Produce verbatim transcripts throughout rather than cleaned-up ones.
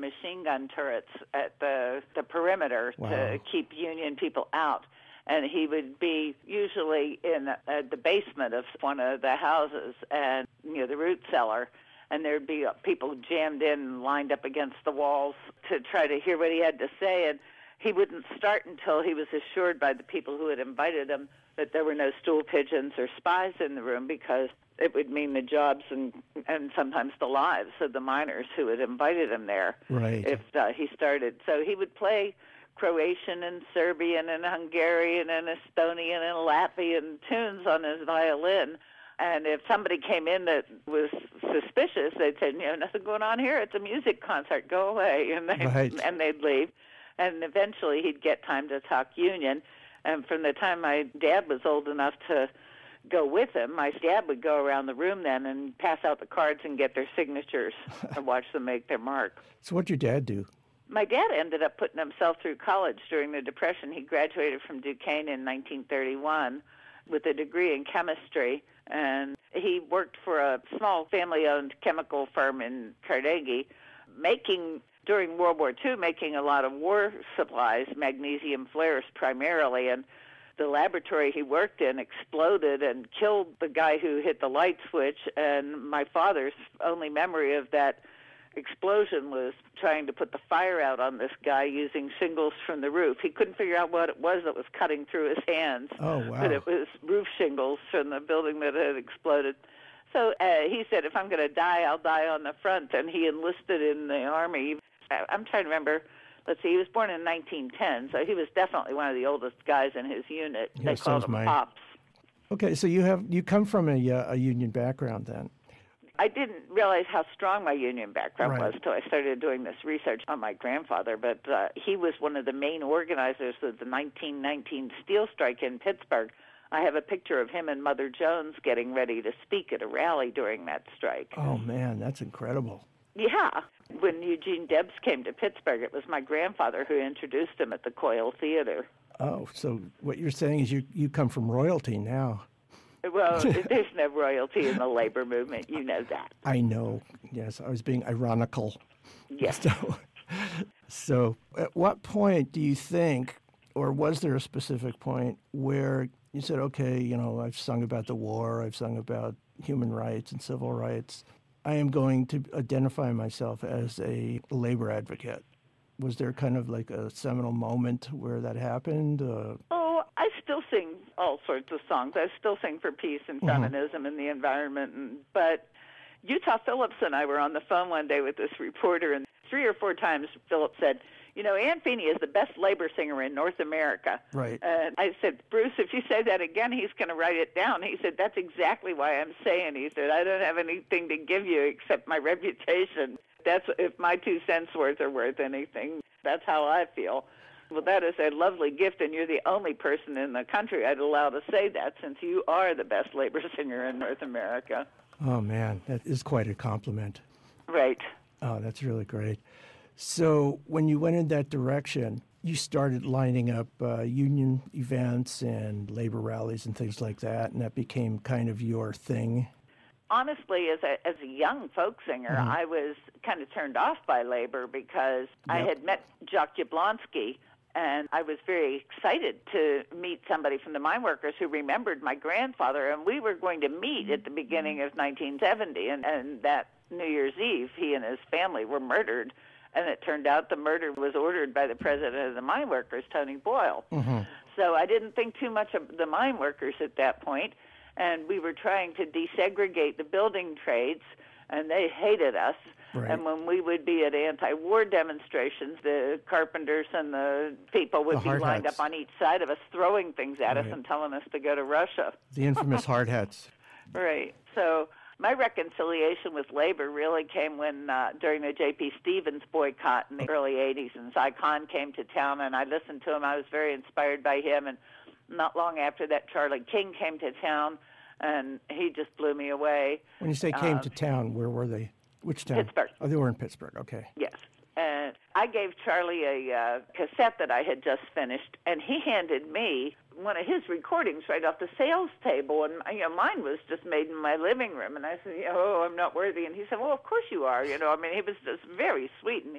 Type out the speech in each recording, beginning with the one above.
machine gun turrets at the, the perimeter Wow. to keep Union people out. And he would be usually in uh, the basement of one of the houses and, you know, the root cellar. And there'd be people jammed in and lined up against the walls to try to hear what he had to say. And he wouldn't start until he was assured by the people who had invited him that there were no stool pigeons or spies in the room, because it would mean the jobs and and sometimes the lives of the miners who had invited him there. Right. If uh, he started. So he would play Croatian and Serbian and Hungarian and Estonian and Latvian tunes on his violin. And if somebody came in that was suspicious, they'd say, you know, nothing going on here. It's a music concert. Go away. And they'd, Right. and they'd leave. And eventually he'd get time to talk Union. And from the time my dad was old enough to go with him, my dad would go around the room then and pass out the cards and get their signatures and watch them make their mark. So what'd your dad do? My dad ended up putting himself through college during the Depression. He graduated from Duquesne in nineteen thirty-one with a degree in chemistry, and he worked for a small family-owned chemical firm in Carnegie, making, during World War Two, making a lot of war supplies, magnesium flares primarily, and the laboratory he worked in exploded and killed the guy who hit the light switch, and my father's only memory of that explosion was trying to put the fire out on this guy using shingles from the roof. He couldn't figure out what it was that was cutting through his hands. Oh, wow. But it was roof shingles from the building that had exploded. So uh, he said, if I'm going to die, I'll die on the front. And he enlisted in the Army. I- I'm trying to remember. Let's see, he was born in nineteen ten, so he was definitely one of the oldest guys in his unit. Yeah, They so called is him mine. Pops. Okay, so you have you come from a, uh, a union background then. I didn't realize how strong my union background Right. was until I started doing this research on my grandfather, but uh, he was one of the main organizers of the nineteen nineteen steel strike in Pittsburgh. I have a picture of him and Mother Jones getting ready to speak at a rally during that strike. Oh, man, that's incredible. Yeah. When Eugene Debs came to Pittsburgh, it was my grandfather who introduced him at the Coyle Theater. Oh, so what you're saying is you, you come from royalty now. Well, there's no royalty in the labor movement. You know that. I know. Yes, I was being ironical. Yes. So, so at what point do you think, or was there a specific point where you said, okay, you know, I've sung about the war, I've sung about human rights and civil rights, I am going to identify myself as a labor advocate? Was there kind of like a seminal moment where that happened? Uh, Oh, I still sing all sorts of songs. I still sing for peace and feminism and the environment. And, but Utah Phillips and I were on the phone one day with this reporter, and three or four times Phillips said, you know, Ann Feeney is the best labor singer in North America. Right. And I said, Bruce, if you say that again, he's going to write it down. He said, that's exactly why I'm saying. He said, I don't have anything to give you except my reputation. That's if my two cents worth are worth anything. That's how I feel. Well, that is a lovely gift, and you're the only person in the country I'd allow to say that, since you are the best labor singer in North America. oh, man, that is quite a compliment. Right. Oh, that's really great. So when you went in that direction, you started lining up uh, union events and labor rallies and things like that, and that became kind of your thing. Honestly, as a as a young folk singer, Mhm. I was kind of turned off by labor because I Yep. had met Jacques Jablonski, and I was very excited to meet somebody from the mine workers who remembered my grandfather, and we were going to meet at the beginning of nineteen seventy, and, and that New Year's Eve, he and his family were murdered, and it turned out the murder was ordered by the president of the mine workers, Tony Boyle. Mm-hmm. So I didn't think too much of the mine workers at that point, and we were trying to desegregate the building trades, and they hated us. Right. And when we would be at anti-war demonstrations, the carpenters and the people would The be hard lined hats. up on each side of us, throwing things at us Right. and telling us to go to Russia. The infamous hard hats. Right. So my reconciliation with labor really came when, uh, during the J P. Stevens boycott in the early eighties, and Cy Khan came to town, and I listened to him. I was very inspired by him, and not long after that, Charlie King came to town, and he just blew me away. When you say came Uh, to town, where were they? Which town? Pittsburgh. Oh, they were in Pittsburgh. Okay. Yes. And I gave Charlie a uh, cassette that I had just finished, and he handed me one of his recordings right off the sales table, and you know, mine was just made in my living room. And I said, oh, I'm not worthy. And he said, well, of course you are. You know, I mean, he was just very sweet. And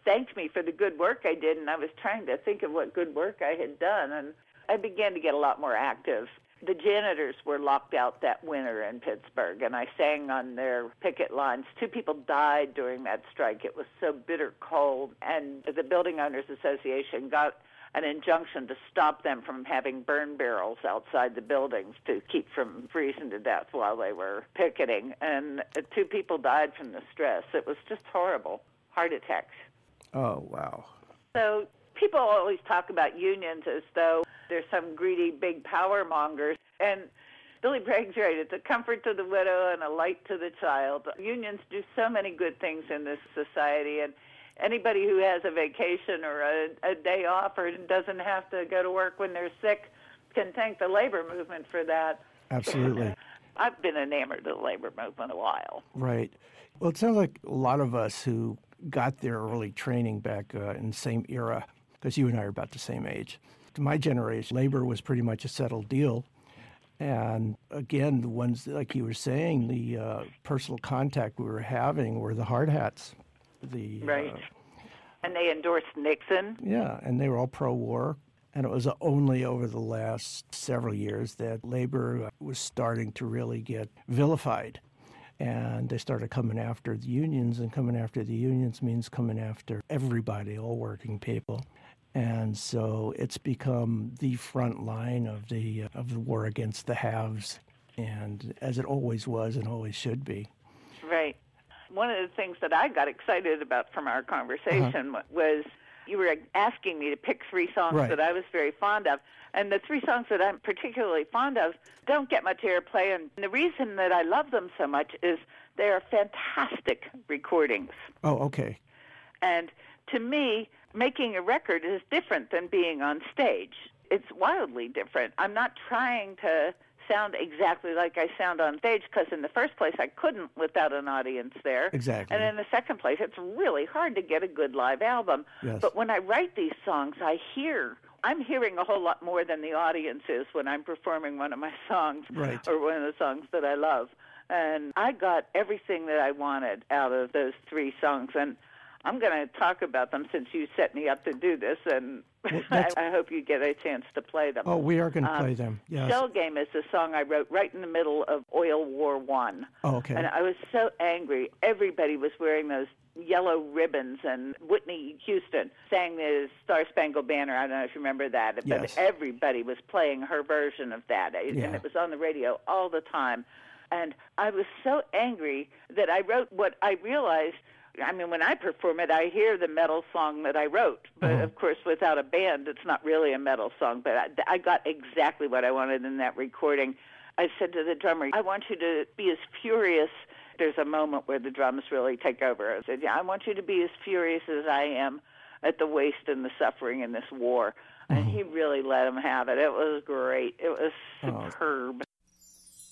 thanked me for the good work I did, and I was trying to think of what good work I had done, and I began to get a lot more active. The janitors were locked out that winter in Pittsburgh, and I sang on their picket lines. Two people died during that strike. It was so bitter cold, and the Building Owners Association got an injunction to stop them from having burn barrels outside the buildings to keep from freezing to death while they were picketing. And two people died from the stress. It was just horrible. Heart attacks. Oh, wow. So people always talk about unions as though there's some greedy big power mongers. And Billy Bragg's right. It's a comfort to the widow and a light to the child. Unions do so many good things in this society, and anybody who has a vacation or a, a day off or doesn't have to go to work when they're sick can thank the labor movement for that. Absolutely. I've been enamored of the labor movement a while. Right. Well, it sounds like a lot of us who got their early training back uh, in the same era, because you and I are about the same age. To my generation, labor was pretty much a settled deal. And again, the ones, like you were saying, the uh, personal contact we were having were the hard hats. The, right. Uh, and they endorsed Nixon. Yeah, and they were all pro-war. And it was only over the last several years that labor was starting to really get vilified. And they started coming after the unions, and coming after the unions means coming after everybody, all working people. And so it's become the front line of the, of the war against the haves, and as it always was and always should be. Right. One of the things that I got excited about from our conversation uh-huh. was you were asking me to pick three songs right. that I was very fond of. And the three songs that I'm particularly fond of don't get much airplay. And the reason that I love them so much is they are fantastic recordings. Oh, okay. And to me, making a record is different than being on stage. It's wildly different. I'm not trying to sound exactly like I sound on stage, because in the first place I couldn't without an audience there. Exactly. And in the second place, it's really hard to get a good live album. Yes. But when I write these songs, I hear, I'm hearing a whole lot more than the audience is when I'm performing one of my songs right. or one of the songs that I love. And I got everything that I wanted out of those three songs. And I'm going to talk about them since you set me up to do this, and well, I, I hope you get a chance to play them. Oh, we are going to um, play them, yes. Shell Game is a song I wrote right in the middle of Oil War One. Oh, okay. And I was so angry. Everybody was wearing those yellow ribbons, and Whitney Houston sang the Star Spangled Banner. I don't know if you remember that, but yes. everybody was playing her version of that, yeah. and it was on the radio all the time. And I was so angry that I wrote what I realized. I mean, when I perform it, I hear the metal song that I wrote. But, uh-huh. of course, without a band, it's not really a metal song. But I, I got exactly what I wanted in that recording. I said to the drummer, I want you to be as furious. There's a moment where the drums really take over. I said, yeah, I want you to be as furious as I am at the waste and the suffering in this war. Uh-huh. And he really let him have it. It was great. It was superb.